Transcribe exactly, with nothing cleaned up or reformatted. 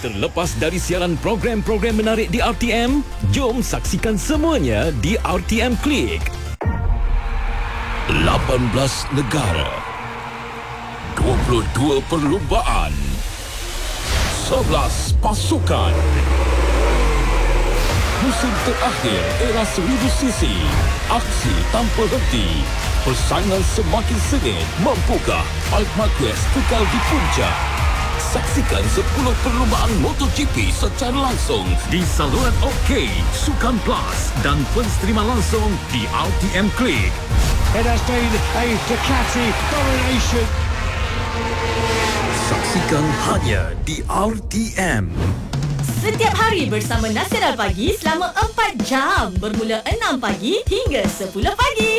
Terlepas dari siaran program-program menarik di R T M, jom saksikan semuanya di R T M Klik. lapan belas negara, dua puluh dua perlumbaan, sebelas pasukan. Musim terakhir era seribu cc, aksi tanpa henti, persaingan semakin sengit. Mampukah Mark Marquez kekal di puncak? Saksikan sepuluh perlumbaan MotoGP secara langsung di saluran OK, Sukan Plus dan pensterima langsung di R T M Klik. It has been a Ducati domination. Saksikan hanya di R T M. Setiap hari bersama Nasihat Pagi selama empat jam bermula enam pagi hingga sepuluh pagi.